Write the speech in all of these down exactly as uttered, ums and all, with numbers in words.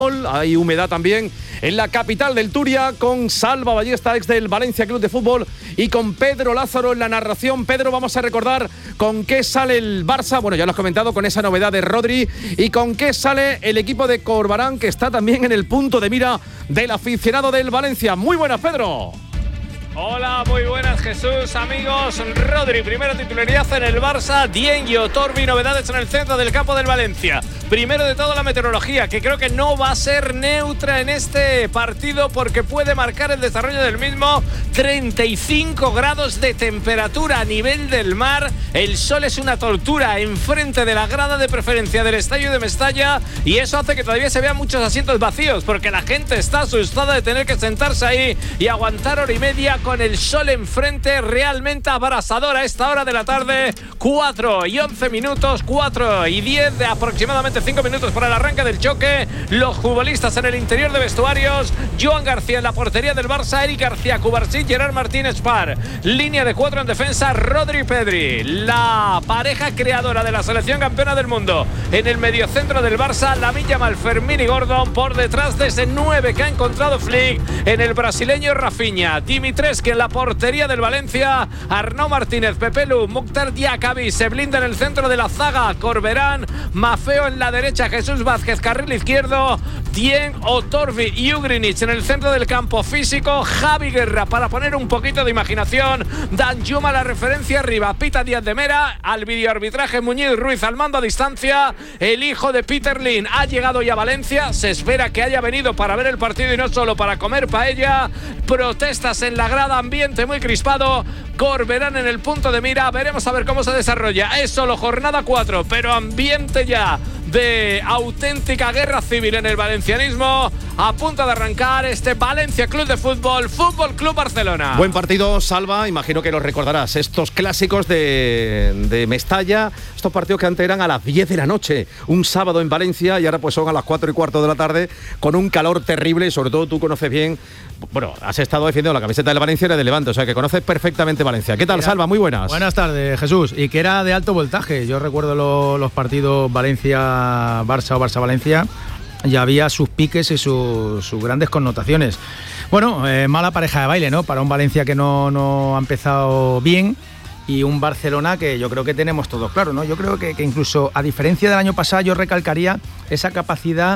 Hay humedad también en la capital del Turia, con Salva Ballesta, ex del Valencia Club de Fútbol, y con Pedro Lázaro en la narración. Pedro, vamos a recordar con qué sale el Barça. Bueno, ya lo has comentado, con esa novedad de Rodri, y con qué sale el equipo de Corbarán, que está también en el punto de mira del aficionado del Valencia. Muy buenas, Pedro. Hola, muy buenas, Jesús, amigos. Rodri, primera titularidad en el Barça. Dieng y Otorbi, novedades en el centro del campo del Valencia. Primero de todo, la meteorología, que creo que no va a ser neutra en este partido, porque puede marcar el desarrollo del mismo. treinta y cinco grados de temperatura a nivel del mar. El sol es una tortura enfrente de la grada de preferencia del estadio de Mestalla, y eso hace que todavía se vean muchos asientos vacíos, porque la gente está asustada de tener que sentarse ahí y aguantar hora y media con el sol enfrente. Realmente abrasador a esta hora de la tarde. cuatro y once minutos, cuatro y diez, de aproximadamente cinco minutos para el arranque del choque. Los futbolistas en el interior de vestuarios: Joan García en la portería del Barça, Eric García, Cubarsí, Gerard Martínez Par. Línea de cuatro en defensa, Rodri Pedri. La pareja creadora de la selección campeona del mundo en el mediocentro del Barça, Lamine Yamal, Fermín y Gordon. Por detrás de ese nueve que ha encontrado Flick en el brasileño Rafinha. Dimitrescu en la portería del Valencia, Arnau Martínez, Pepe Lu, Mukhtar Diakabi. Se blinda en el centro de la zaga Corberán, Maffeo en la derecha, Jesús Vázquez carril izquierdo, Dieng, Otorbi y Ugrinic en el centro del campo físico. Javi Guerra para poner un poquito de imaginación. Danjuma la referencia arriba, Pita Díaz de Mera. Al videoarbitraje, Muñiz Ruiz al mando a distancia. El hijo de Peter Lim ha llegado ya a Valencia. Se espera que haya venido para ver el partido y no solo para comer paella. Protestas en la grada, ambiente muy crispado. Corberán en el punto de mira. Veremos a ver cómo se desarrolla. Es solo jornada cuatro, pero ambiente ya de auténtica guerra civil en el valencianismo. A punto de arrancar este Valencia Club de Fútbol, Fútbol Club Barcelona. Buen partido, Salva, imagino que los recordarás. Estos clásicos de, de Mestalla, estos partidos que antes eran a las diez de la noche, un sábado en Valencia, y ahora pues son a las cuatro y cuarto de la tarde, con un calor terrible. Y sobre todo tú conoces bien, bueno, has estado defendiendo la camiseta del Valencia y la de Levante, o sea que conoces perfectamente Valencia. ¿Qué tal, era, Salva? Muy buenas. Buenas tardes, Jesús. Y que era de alto voltaje. Yo recuerdo lo, los partidos Valencia-Barça o Barça-Valencia, y había sus piques y sus, sus grandes connotaciones. Bueno, eh, mala pareja de baile, ¿no? Para un Valencia que no, no ha empezado bien, y un Barcelona que yo creo que tenemos todos claro, ¿no? Yo creo que, que incluso a diferencia del año pasado, yo recalcaría esa capacidad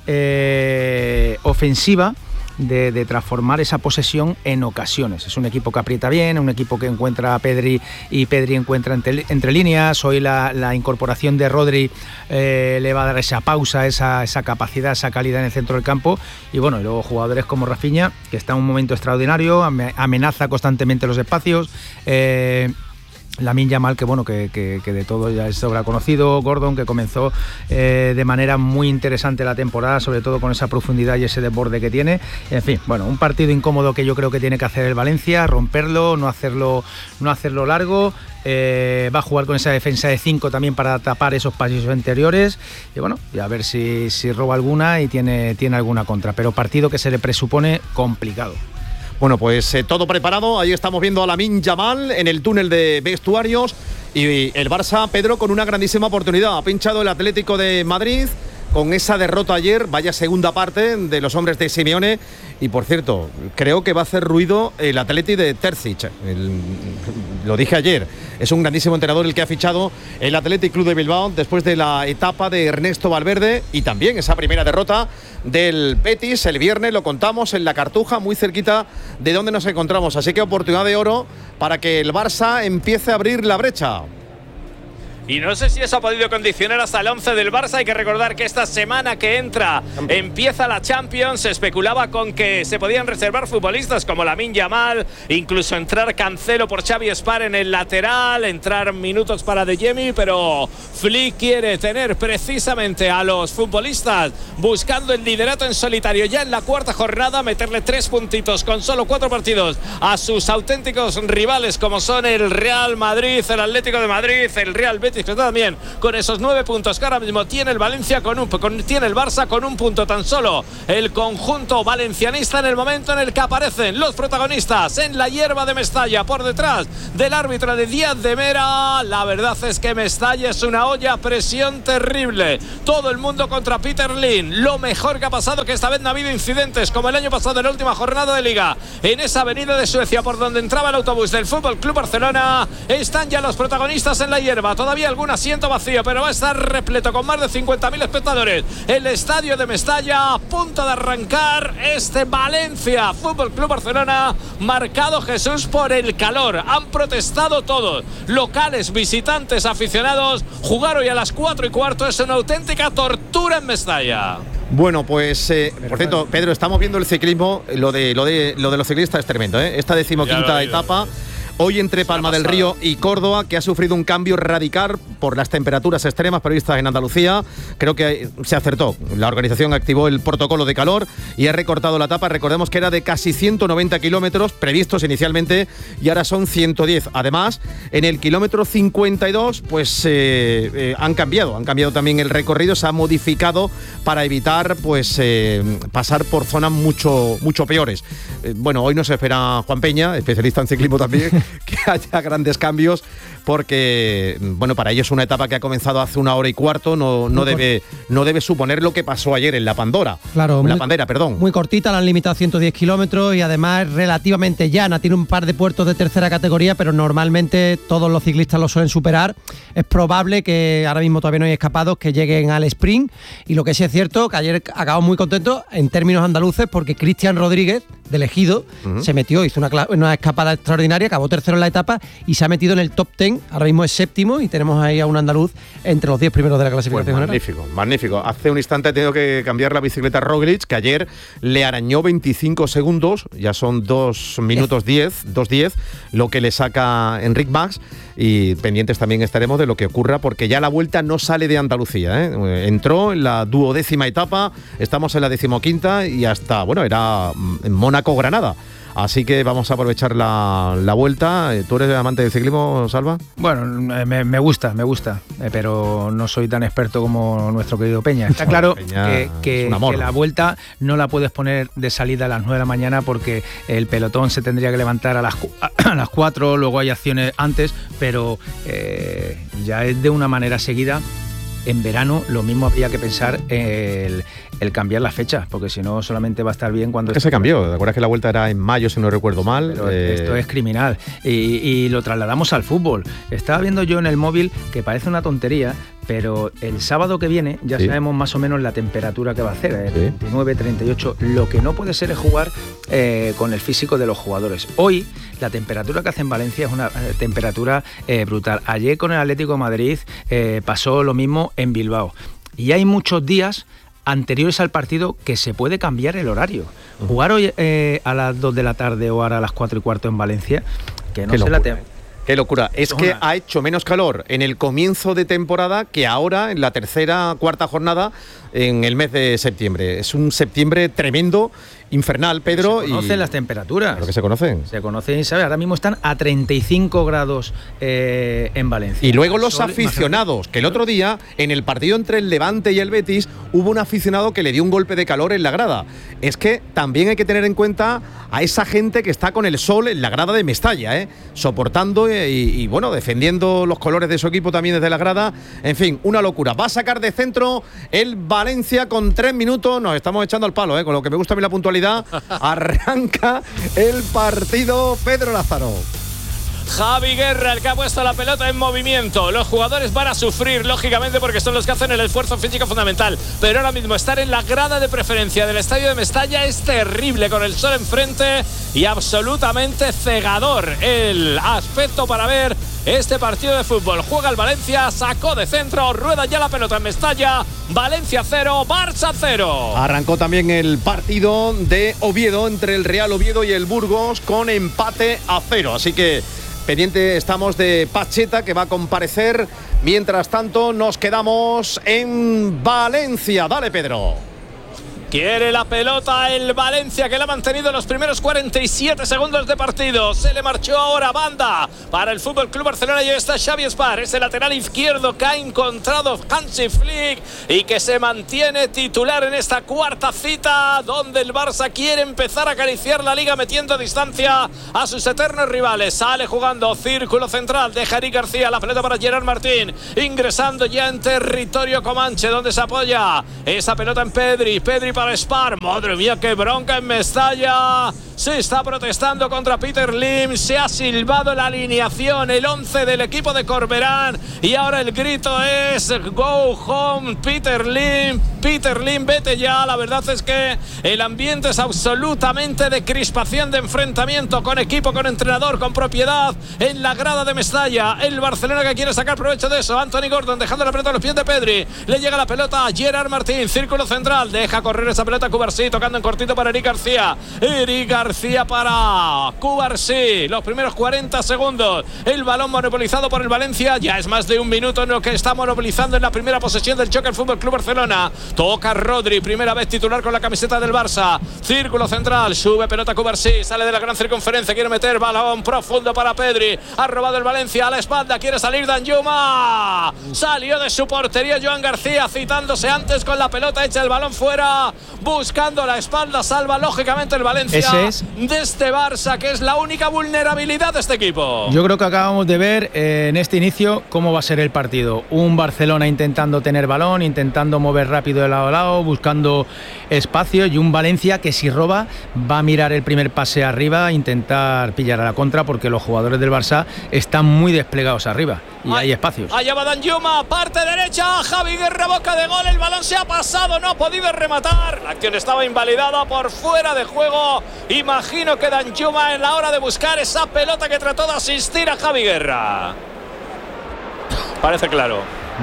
eh, ofensiva De, de transformar esa posesión en ocasiones. Es un equipo que aprieta bien, un equipo que encuentra a Pedri, y Pedri encuentra entre, entre líneas. Hoy la, la incorporación de Rodri eh, le va a dar esa pausa, esa, esa capacidad, esa calidad en el centro del campo. Y bueno, y luego jugadores como Rafinha, que está en un momento extraordinario, amenaza constantemente los espacios. Eh, Lamine Yamal, que bueno, que, que, que de todo ya es sobra conocido. Gordon, que comenzó eh, de manera muy interesante la temporada, sobre todo con esa profundidad y ese desborde que tiene. En fin, bueno, un partido incómodo que yo creo que tiene que hacer el Valencia, romperlo, no hacerlo, no hacerlo largo. Eh, va a jugar con esa defensa de cinco también para tapar esos pasillos interiores, y bueno, y a ver si, si roba alguna y tiene, tiene alguna contra, pero partido que se le presupone complicado. Bueno, pues eh, todo preparado. Ahí estamos viendo a Lamine Yamal en el túnel de vestuarios, y el Barça, Pedro, con una grandísima oportunidad. Ha pinchado el Atlético de Madrid con esa derrota ayer. Vaya segunda parte de los hombres de Simeone. Y por cierto, creo que va a hacer ruido el Atleti de Terzic. El, lo dije ayer, es un grandísimo entrenador el que ha fichado el Athletic Club de Bilbao después de la etapa de Ernesto Valverde, y también esa primera derrota del Betis el viernes, lo contamos, en la Cartuja, muy cerquita de donde nos encontramos. Así que oportunidad de oro para que el Barça empiece a abrir la brecha. Y no sé si eso ha podido condicionar hasta el once del Barça. Hay que recordar que esta semana que entra empieza la Champions. Se especulaba con que se podían reservar futbolistas como Lamine Yamal, incluso entrar Cancelo por Xavi Espar en el lateral, entrar minutos para De Jemi, pero Flick quiere tener precisamente a los futbolistas buscando el liderato en solitario ya en la cuarta jornada, meterle tres puntitos con solo cuatro partidos a sus auténticos rivales como son el Real Madrid, el Atlético de Madrid, el Real Betis Betis, que está también con esos nueve puntos que ahora mismo tiene el Valencia, con un, con, tiene el Barça con un punto tan solo. El conjunto valencianista en el momento en el que aparecen los protagonistas en la hierba de Mestalla, por detrás del árbitro de Díaz de Mera. La verdad es que Mestalla es una olla a presión terrible. Todo el mundo contra Peter Lin. Lo mejor que ha pasado que esta vez no ha habido incidentes como el año pasado en la última jornada de Liga. En esa avenida de Suecia por donde entraba el autobús del Fútbol Club Barcelona, están ya los protagonistas en la hierba. Todavía algún asiento vacío, pero va a estar repleto con más de cincuenta mil espectadores. El estadio de Mestalla a punto de arrancar este Valencia Fútbol Club Barcelona, marcado, Jesús, por el calor. Han protestado todos, locales, visitantes, aficionados. Jugar hoy a las cuatro y cuarto es una auténtica tortura en Mestalla. Bueno, pues eh, por cierto, Pedro, estamos viendo el ciclismo. Lo de lo de lo de los ciclistas es tremendo, ¿eh? Esta decimoquinta etapa. Hoy entre Palma del Río y Córdoba, que ha sufrido un cambio radical por las temperaturas extremas previstas en Andalucía. Creo que se acertó. La organización activó el protocolo de calor y ha recortado la etapa. Recordemos que era de casi ciento noventa kilómetros previstos inicialmente y ahora son ciento diez. Además, en el kilómetro cincuenta y dos, pues eh, eh, han cambiado. Han cambiado también el recorrido, se ha modificado para evitar pues eh, pasar por zonas mucho, mucho peores. Eh, bueno, hoy nos espera Juan Peña, especialista en ciclismo también, que haya grandes cambios, porque bueno, para ellos una etapa que ha comenzado hace una hora y cuarto no, no debe no debe suponer lo que pasó ayer en la Pandora. Claro, en la muy, Pandera, perdón. Muy cortita, la han limitado a ciento diez kilómetros y además relativamente llana. Tiene un par de puertos de tercera categoría, pero normalmente todos los ciclistas lo suelen superar. Es probable que ahora mismo todavía no hay escapados que lleguen al sprint, y lo que sí es cierto, que ayer acabamos muy contentos en términos andaluces, porque Cristian Rodríguez, del Ejido, uh-huh. se metió, hizo una, una escapada extraordinaria, acabó tercero en la etapa y se ha metido en el top ten. Ahora mismo es séptimo y tenemos ahí a un andaluz entre los diez primeros de la clasificación pues magnífico, general. Magnífico. Hace un instante he tenido que cambiar la bicicleta Roglic, que ayer le arañó veinticinco segundos, ya son dos minutos diez, dos diez, lo que le saca Enric Mas, y pendientes también estaremos de lo que ocurra, porque ya la vuelta no sale de Andalucía, ¿eh? Entró en la duodécima etapa, estamos en la decimoquinta y hasta, bueno, era en Mónaco-Granada. Así que vamos a aprovechar la, la vuelta. ¿Tú eres amante del ciclismo, Salva? Bueno, me, me gusta, me gusta, eh, pero no soy tan experto como nuestro querido Peña. Está claro Peña que, que, que la vuelta no la puedes poner de salida a las nueve de la mañana, porque el pelotón se tendría que levantar a las, a las cuatro, luego hay acciones antes, pero eh, ya es de una manera seguida. En verano lo mismo habría que pensar el, el cambiar las fechas, porque si no solamente va a estar bien cuando... ¿Qué se cambió? ¿Te acuerdas que la vuelta era en mayo, si no recuerdo mal? Pero eh... esto es criminal y, y lo trasladamos al fútbol. Estaba viendo yo en el móvil que parece una tontería, pero el sábado que viene ya sí. sabemos más o menos la temperatura que va a hacer, ¿eh? sí. veintinueve, treinta y ocho. Lo que no puede ser es jugar eh, con el físico de los jugadores. Hoy la temperatura que hace en Valencia es una eh, temperatura eh, brutal. Ayer con el Atlético de Madrid eh, pasó lo mismo en Bilbao. Y hay muchos días anteriores al partido que se puede cambiar el horario. Uh-huh. Jugar hoy eh, a las dos de la tarde o ahora a las cuatro y cuarto en Valencia, que no se la te... Qué locura. Es que ha hecho menos calor en el comienzo de temporada que ahora en la tercera, cuarta jornada en el mes de septiembre. Es un septiembre tremendo, infernal, Pedro. Se conocen y... las temperaturas. Claro que se conocen. Se conocen y sabes, ahora mismo están a treinta y cinco grados eh, en Valencia. Y luego los Sol, aficionados, que el otro día, en el partido entre el Levante y el Betis, hubo un aficionado que le dio un golpe de calor en la grada. Es que también hay que tener en cuenta a esa gente que está con el sol en la grada de Mestalla, ¿eh? soportando y, y, bueno, defendiendo los colores de su equipo también desde la grada. En fin, una locura. Va a sacar de centro el Valencia con tres minutos. Nos estamos echando al palo, ¿eh? Con lo que me gusta a mí la puntualidad. Arranca el partido, Pedro Lázaro. Javi Guerra, el que ha puesto la pelota en movimiento. Los jugadores van a sufrir, lógicamente, porque son los que hacen el esfuerzo físico fundamental. Pero ahora mismo estar en la grada de preferencia del estadio de Mestalla es terrible, con el sol enfrente y absolutamente cegador el aspecto para ver este partido de fútbol. Juega el Valencia, sacó de centro, rueda ya la pelota en Mestalla. Valencia cero, Barça cero. Arrancó también el partido de Oviedo entre el Real Oviedo y el Burgos con empate a cero. Así que pendiente estamos de Pacheta, que va a comparecer. Mientras tanto, nos quedamos en Valencia. Dale, Pedro. Quiere la pelota el Valencia, que la ha mantenido los primeros cuarenta y siete segundos de partido. Se le marchó ahora banda para el F C Barcelona y ahí está Xavi Espar, ese lateral izquierdo que ha encontrado Hansi Flick y que se mantiene titular en esta cuarta cita, donde el Barça quiere empezar a acariciar la liga metiendo distancia a sus eternos rivales. Sale jugando círculo central, deja Eric García, la pelota para Gerard Martín, ingresando ya en territorio comanche, donde se apoya esa pelota en Pedri. Pedri para Spar. Madre mía, qué bronca en Mestalla. Se está protestando contra Peter Lim. Se ha silbado la alineación, el once del equipo de Corberán. Y ahora el grito es go home, Peter Lim. Peter Lim, vete ya. La verdad es que el ambiente es absolutamente de crispación, de enfrentamiento con equipo, con entrenador, con propiedad en la grada de Mestalla. El Barcelona que quiere sacar provecho de eso. Anthony Gordon dejando la pelota a los pies de Pedri. Le llega la pelota a Gerard Martín, círculo central. Deja correr esa pelota a Cubarsí, tocando en cortito para Eric García. Eric García para Cubarsí. Los primeros cuarenta segundos. El balón monopolizado por el Valencia. Ya es más de un minuto en lo que está monopolizando en la primera posesión del choque el F C Barcelona. Toca Rodri, primera vez titular con la camiseta del Barça. Círculo central, sube pelota Cubarsí, sale de la gran circunferencia, quiere meter balón profundo para Pedri. Ha robado el Valencia a la espalda, quiere salir Danjuma. Salió de su portería Joan García, citándose antes con la pelota, echa el balón fuera, buscando la espalda, salva lógicamente el Valencia. Ese es de este Barça, que es la única vulnerabilidad de este equipo. Yo creo que acabamos de ver eh, en este inicio cómo va a ser el partido. Un Barcelona intentando tener balón, intentando mover rápido de lado a lado, buscando espacio, y un Valencia que si roba va a mirar el primer pase arriba e intentar pillar a la contra, porque los jugadores del Barça están muy desplegados arriba y Ay, hay espacios. Allá va Danjuma, parte derecha, Javi Guerra, boca de gol, el balón se ha pasado, no ha podido rematar, la acción estaba invalidada por fuera de juego. Imagino que Danjuma en la hora de buscar esa pelota que trató de asistir a Javi Guerra. Parece claro.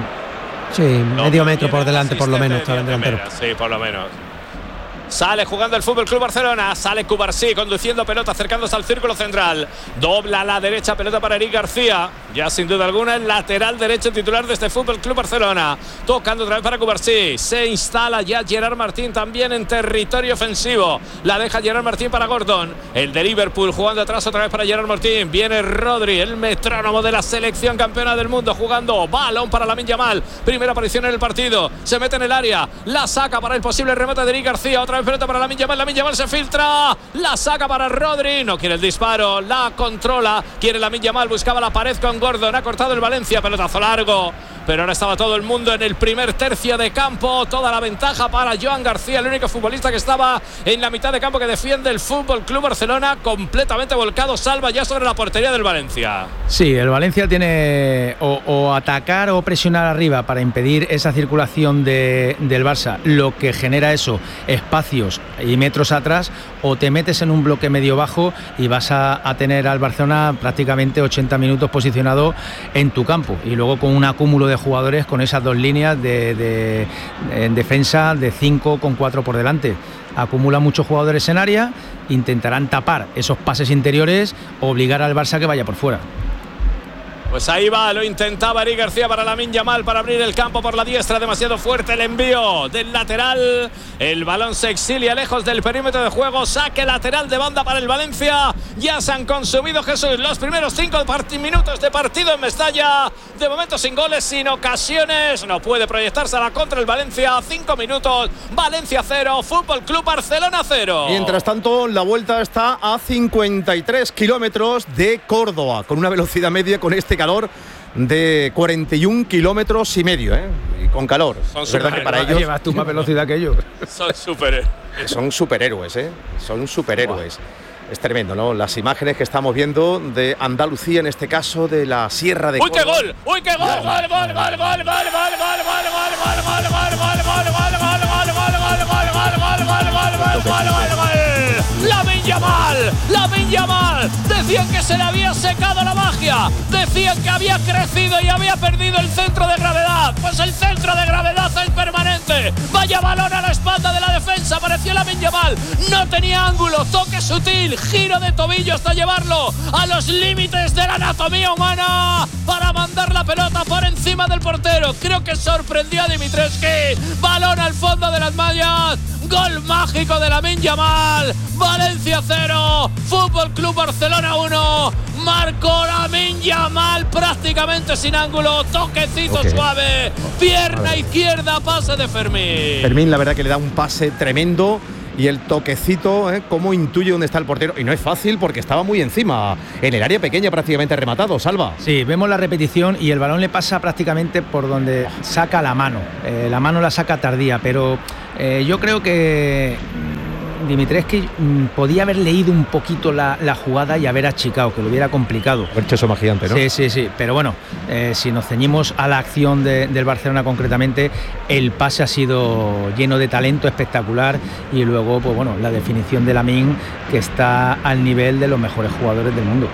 Sí, no, medio metro por delante por lo menos estaba el delantero. Sí, por lo menos. Sale jugando el F C Barcelona, sale Cubarsí conduciendo pelota, acercándose al círculo central. Dobla a la derecha, pelota para Eric García. Ya sin duda alguna el lateral derecho titular de este F C Barcelona. Tocando otra vez para Cubarsí. Se instala ya Gerard Martín también en territorio ofensivo. La deja Gerard Martín para Gordon. El de Liverpool jugando atrás otra vez para Gerard Martín. Viene Rodri, el metrónomo de la selección campeona del mundo, jugando balón para Lamine Yamal. Primera aparición en el partido. Se mete en el área. La saca para el posible remate de Eric García. Otra pelota para Lamine Yamal, Lamine Yamal se filtra, la saca para Rodri, no quiere el disparo, la controla, quiere Lamine Yamal, buscaba la pared con Gordon, ha cortado el Valencia, pelotazo largo, pero ahora estaba todo el mundo en el primer tercio de campo, toda la ventaja para Joan García, el único futbolista que estaba en la mitad de campo que defiende el F C Barcelona, completamente volcado, salva ya sobre la portería del Valencia. Sí, el Valencia tiene o, o atacar o presionar arriba para impedir esa circulación de, del Barça, lo que genera eso, espacio y metros atrás, o te metes en un bloque medio bajo y vas a, a tener al Barcelona prácticamente ochenta minutos posicionado en tu campo, y luego con un acúmulo de jugadores con esas dos líneas de, de, de en defensa de cinco con cuatro por delante. Acumula muchos jugadores en área, intentarán tapar esos pases interiores, obligar al Barça a que vaya por fuera. Pues ahí va, lo intentaba Eric García para Lamine Yamal para abrir el campo por la diestra, demasiado fuerte el envío del lateral, el balón se exilia lejos del perímetro de juego, saque lateral de banda para el Valencia. Ya se han consumido, Jesús, los primeros cinco minutos de partido en Mestalla, de momento sin goles, sin ocasiones, no puede proyectarse a la contra el Valencia. Cinco minutos, Valencia cero, F C Barcelona cero. Mientras tanto, la vuelta está a cincuenta y tres kilómetros de Córdoba, con una velocidad media con este calor de cuarenta y un kilómetros y medio, ¿eh? Y con calor. Son es verdad que para ellos llevas tú más velocidad que ellos. Son superhéroes. Son superhéroes, ¿eh? Son superhéroes. Wow. Es tremendo, ¿no? Las imágenes que estamos viendo de Andalucía, en este caso de la Sierra de ¡Uy, Córdoba. qué gol! ¡Uy, qué gol! ¡Gol, gol, gol, gol, gol, gol, gol, gol, gol, gol, gol, gol, gol, gol, Lamine Yamal, Lamine Yamal, decían que se le había secado la magia, decían que había crecido y había perdido el centro de gravedad, pues el centro de gravedad es permanente. Vaya balón a la espalda de la defensa, apareció Lamine Yamal, no tenía ángulo, toque sutil, giro de tobillo hasta llevarlo a los límites de la anatomía humana para mandar la pelota por encima del portero. Creo que sorprendió a Dimitrescu, balón al fondo de las mallas, Gol mágico de Lamine Yamal. Valencia cero, Fútbol Club Barcelona uno. Marcó Lamine Yamal prácticamente sin ángulo, toquecito okay. suave, pierna izquierda, pase de Fermín. Fermín, la verdad que le da un pase tremendo. Y el toquecito, ¿eh? Cómo intuye dónde está el portero. Y no es fácil porque estaba muy encima, en el área pequeña prácticamente rematado, Salva. Sí, vemos la repetición y el balón le pasa prácticamente por donde saca la mano. Eh, la mano la saca tardía, pero eh, yo creo que Dimitrescu mmm, podía haber leído un poquito la, la jugada y haber achicado, que lo hubiera complicado. Haber hecho eso más gigante, ¿no? Sí, sí, sí. Pero bueno, eh, si nos ceñimos a la acción de, del Barcelona concretamente, el pase ha sido lleno de talento, espectacular, y luego, pues bueno, la definición de Lamine, que está al nivel de los mejores jugadores del mundo.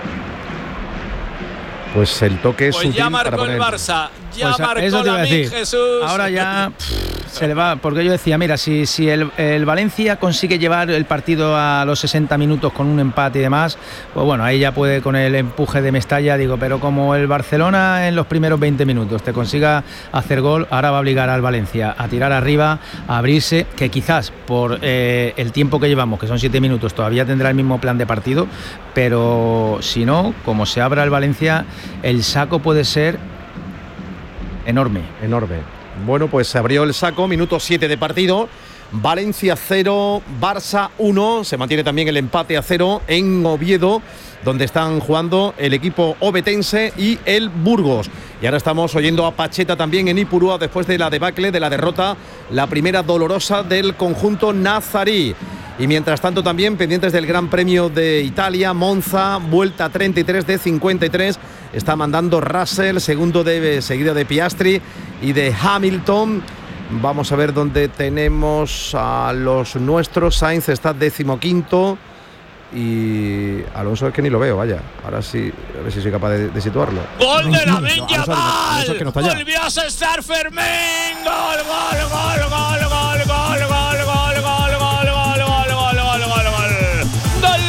Pues el toque es pues ya marcó el Barça, ya pues marcó Lamine, Jesús. Ahora ya pff, se le va, porque yo decía, mira, si, si el, el Valencia consigue llevar el partido a los sesenta minutos con un empate y demás, pues bueno, ahí ya puede con el empuje de Mestalla, digo, pero como el Barcelona en los primeros veinte minutos te consiga hacer gol, ahora va a obligar al Valencia a tirar arriba, a abrirse, que quizás por eh, el tiempo que llevamos, que son siete minutos, todavía tendrá el mismo plan de partido, pero si no, como se abra el Valencia, el saco puede ser enorme. Enorme. Bueno, pues se abrió el saco, minuto siete de partido. Valencia cero, Barça uno. Se mantiene también el empate a cero en Oviedo, donde están jugando el equipo obetense y el Burgos. Y ahora estamos oyendo a Pacheta también en Ipurúa después de la debacle, de la derrota, la primera dolorosa del conjunto nazarí. Y mientras tanto también pendientes del Gran Premio de Italia, Monza, vuelta treinta y tres de cincuenta y tres, está mandando Russell, segundo de, seguido de Piastri y de Hamilton. Vamos a ver dónde tenemos a los nuestros. Sainz está decimoquinto y Alonso es que ni lo veo, vaya. Ahora sí, a ver si soy capaz de, de situarlo. ¡Gol de Lamine Yamal! ¡Volvió a asestar Fermín! ¡Gol, gol, gol, gol, gol, gol!